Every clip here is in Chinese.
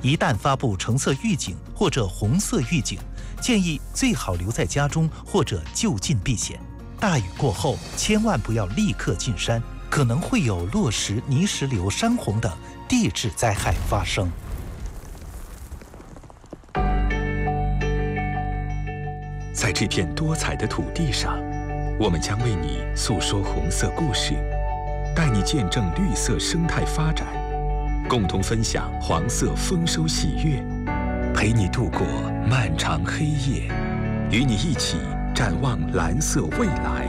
一旦发布橙色预警或者红色预警，建议最好留在家中或者就近避险。大雨过后，千万不要立刻进山，可能会有落石、泥石流、山洪等地质灾害发生。 在这片多彩的土地上，我们将为你诉说红色故事，带你见证绿色生态发展，共同分享黄色丰收喜悦，陪你度过漫长黑夜，与你一起展望蓝色未来。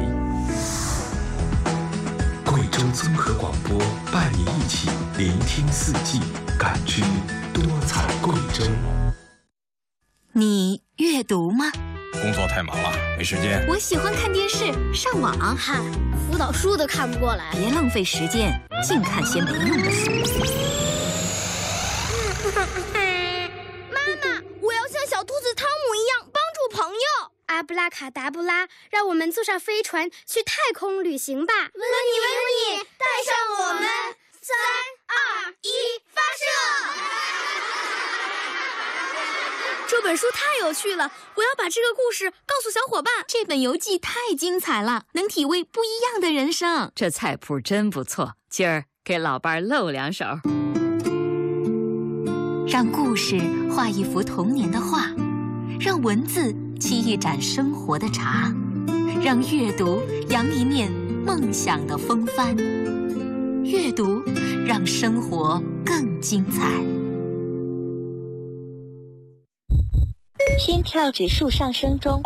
贵州综合广播伴你一起聆听四季，感知多彩贵州。 你阅读吗？ 工作太忙了，没时间。 我喜欢看电视、上网。 嗨，辅导书都看不过来。 别浪费时间，净看些没用的书。 妈妈，我要像小兔子汤姆一样帮助朋友。阿布拉卡达布拉，让我们坐上飞船去太空旅行吧！温妮，带上我们！3、2、1，发射！这本书太有趣了，我要把这个故事告诉小伙伴。 这本游记太精彩了，能体味不一样的人生。 这菜谱真不错，今儿给老伴露2手。 让故事画一幅童年的画，让文字沏一盏生活的茶，让阅读扬一面梦想的风帆。阅读让生活更精彩。 心跳指数上升中。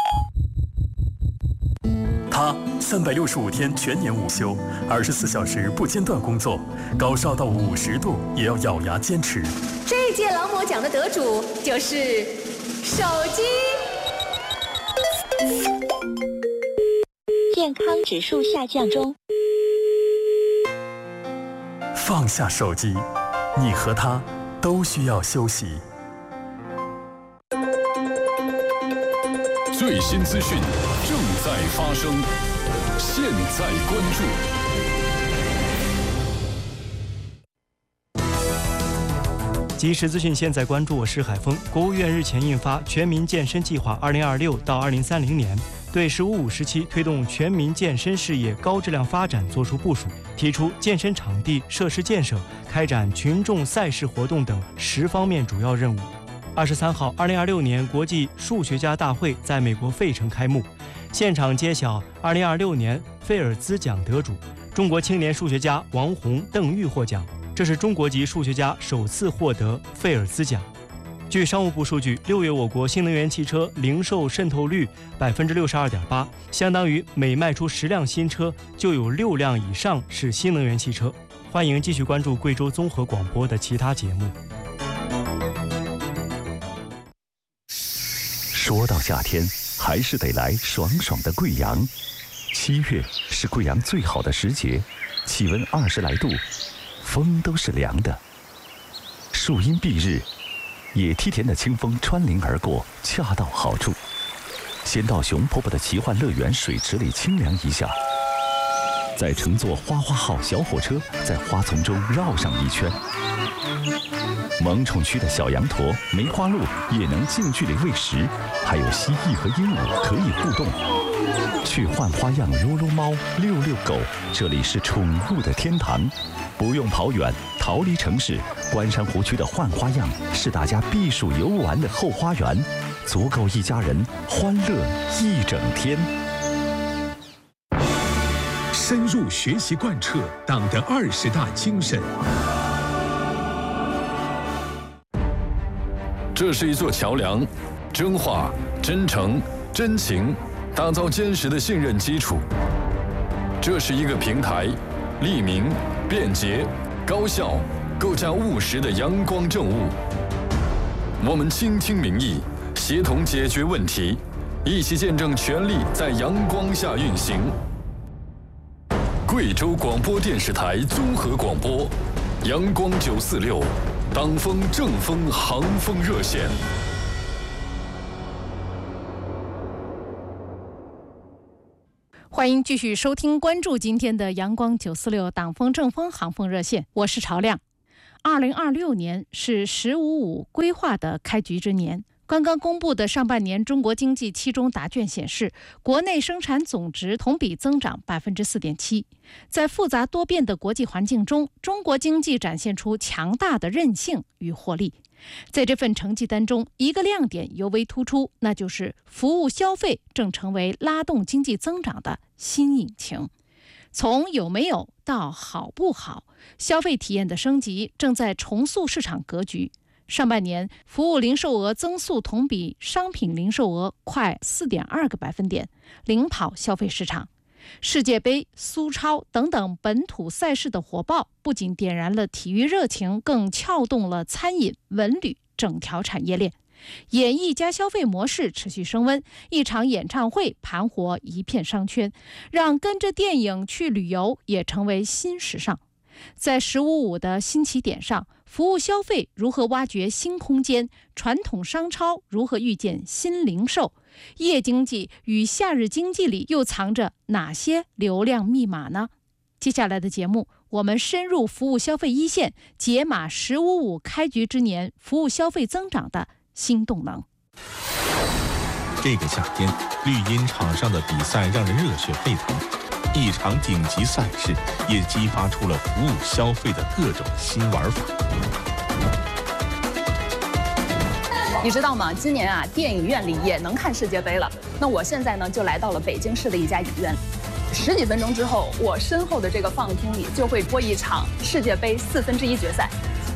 他365天全年无休，24小时不间断工作，高烧到50度也要咬牙坚持。 这届劳模奖的得主就是手机。 健康指数下降中。 放下手机，你和他都需要休息。 最新资讯正在发生，现在关注。即时资讯，现在关注，我是海峰。国务院日前印发《全民健身计划（2026到2030年）》，对“十五五”时期推动全民健身事业高质量发展作出部署，提出健身场地设施建设、开展群众赛事活动等10方面主要任务。23号，2026年国际数学家大会在美国费城开幕，现场揭晓2026年菲尔兹奖得主，中国青年数学家王洪、邓玉获奖。这是中国籍数学家首次获得菲尔兹奖。据商务部数据，6月我国新能源汽车零售渗透率62.8%，相当于每卖出10辆新车就有6辆以上是新能源汽车。欢迎继续关注贵州综合广播的其他节目。 说到夏天，还是得来爽爽的贵阳。7月是贵阳最好的时节，气温20来度，风都是凉的。树荫蔽日，野梯田的清风穿林而过，恰到好处。先到熊婆婆的奇幻乐园水池里清凉一下，再乘坐花花号小火车在花丛中绕上一圈。萌宠区的小羊驼、梅花鹿也能近距离喂食，还有蜥蜴和鹦鹉可以互动。去换花样撸撸猫、遛遛狗，这里是宠物的天堂。不用跑远，逃离城市，关山湖区的换花样是大家避暑游玩的后花园，足够一家人欢乐一整天。 深入学习贯彻党的20大精神。 这是一座桥梁，真话、真诚、真情，打造坚实的信任基础。这是一个平台，利民、便捷、高效，构架务实的阳光政务。我们倾听民意，协同解决问题，一起见证权力在阳光下运行。贵州广播电视台综合广播，阳光946。党风正风航风热线， 欢迎继续收听关注今天的阳光946党风正风航风热线，我是朝亮。 2026年是“15+5”规划的开局之年。刚刚公布的上半年中国经济期中答卷显示，国内生产总值同比增长4.7%。在复杂多变的国际环境中，中国经济展现出强大的韧性与活力。在这份成绩单中，一个亮点尤为突出，那就是服务消费正成为拉动经济增长的新引擎。从有没有到好不好，消费体验的升级正在重塑市场格局。上半年，服务零售额增速同比商品零售额快4.2个百分点，领跑消费市场。世界杯、苏超等等本土赛事的火爆，不仅点燃了体育热情，更撬动了餐饮、文旅整条产业链。演艺加消费模式持续升温，一场演唱会盘活一片商圈，让跟着电影去旅游也成为新时尚。在“15+5”的新起点上，服务消费如何挖掘新空间？传统商超如何遇见新零售？夜经济与夏日经济里又藏着哪些流量密码呢？接下来的节目，我们深入服务消费一线，解码“15+5”开局之年服务消费增长的新动能。 这个夏天，绿茵场上的比赛让人热血沸腾。一场顶级赛事也激发出了服务消费的各种新玩法。 你知道吗？今年电影院里也能看世界杯了。那我现在呢，就来到了北京市的一家影院。10几分钟之后，我身后的这个放映厅里就会播一场世界杯1/4决赛。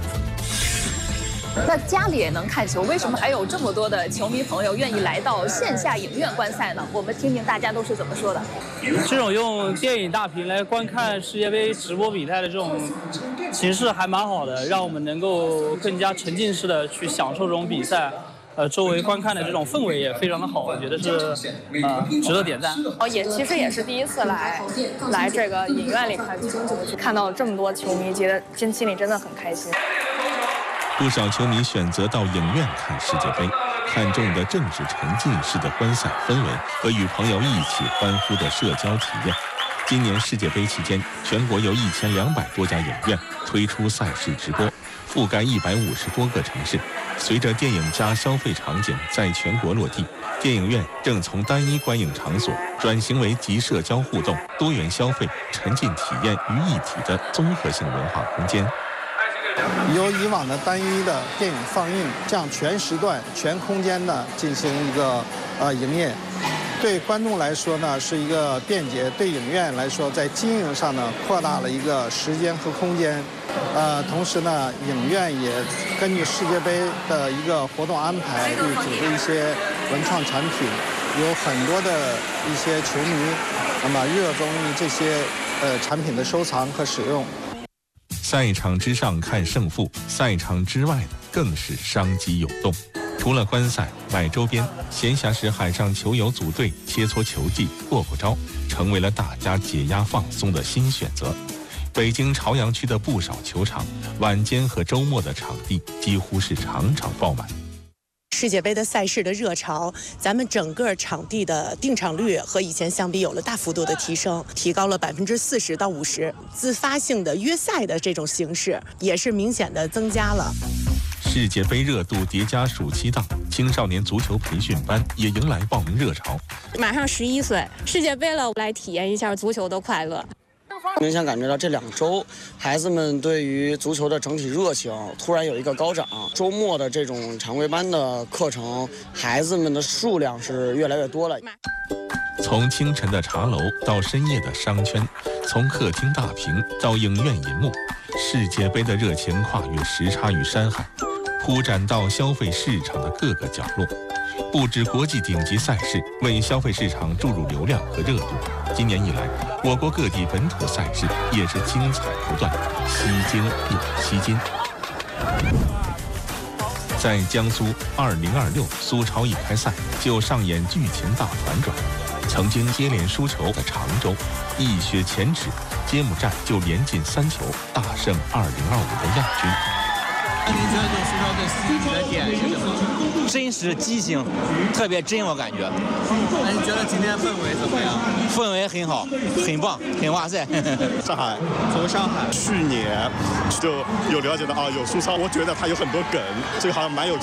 那家里也能看球，为什么还有这么多的球迷朋友愿意来到线下影院观赛呢？我们听听大家都是怎么说的。 这种用电影大屏来观看世界杯直播比赛的这种形式还蛮好的，让我们能够更加沉浸式的去享受这种比赛。周围观看的这种氛围也非常的好，我觉得是值得点赞。 其实也是第一次来这个影院里看足球，看到这么多球迷，觉得心里真的很开心。 不少球迷选择到影院看世界杯，看重的正是沉浸式的观赛氛围和与朋友一起欢呼的社交体验。今年世界杯期间，全国有1200多家影院推出赛事直播，覆盖150多个城市。随着电影加消费场景在全国落地，电影院正从单一观影场所转型为集社交互动、多元消费、沉浸体验于一体的综合性文化空间。 由以往的单一的电影放映，向全时段、全空间的进行一个营业，对观众来说呢是一个便捷，对影院来说在经营上呢扩大了一个时间和空间。同时呢，影院也根据世界杯的一个活动安排，会组织一些文创产品，有很多的一些球迷，那么热衷于这些产品的收藏和使用。 赛场之上看胜负，赛场之外的更是商机涌动。除了观赛、买周边，闲暇时海上球友组队切磋球技、过招，成为了大家解压放松的新选择。北京朝阳区的不少球场，晚间和周末的场地几乎是场场爆满。 世界杯的赛事的热潮，咱们整个场地的订场率和以前相比有了大幅度的提升，提高了40%到50%。自发性的约赛的这种形式也是明显的增加了。 世界杯热度叠加暑期档，青少年足球培训班也迎来报名热潮。 马上11岁，世界杯了，来体验一下足球的快乐。 明显感觉到这2周，孩子们对于足球的整体热情突然有一个高涨。周末的这种常规班的课程，孩子们的数量是越来越多了。 从清晨的茶楼到深夜的商圈，从客厅大屏到影院银幕，世界杯的热情跨越时差与山海，铺展到消费市场的各个角落。不止国际顶级赛事为消费市场注入流量和热度，今年以来，我国各地本土赛事也是精彩不断，吸睛又吸睛。在江苏2026苏超一开赛就上演剧情大反转，曾经接连输球的常州，一雪前耻，揭幕战就连进3球，大胜2025的亚军。 那您觉得这苏超最吸引你的点是什么？ 真实激情，特别真，我感觉。 那你觉得今天氛围怎么样？ 氛围很好，很棒，很哇塞。 上海， 从上海。 去年就有了解到啊，有苏超，我觉得它有很多梗，这个好像蛮有趣。